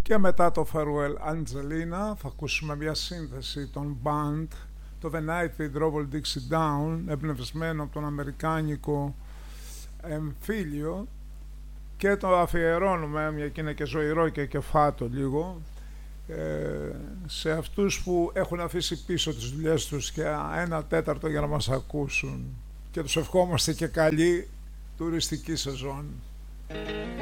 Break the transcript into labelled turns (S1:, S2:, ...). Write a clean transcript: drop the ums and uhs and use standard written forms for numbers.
S1: Και μετά το Farewell Angelina θα ακούσουμε μια σύνθεση των Band, το The Night They Drove Old Dixie Down, εμπνευσμένο από τον αμερικάνικο εμφύλιο, και το αφιερώνουμε, μια και είναι και ζωηρό και κεφάτο λίγο, σε αυτούς που έχουν αφήσει πίσω τις δουλειές τους και 1/4 για να μας ακούσουν, και τους ευχόμαστε και καλή τουριστική σεζόν.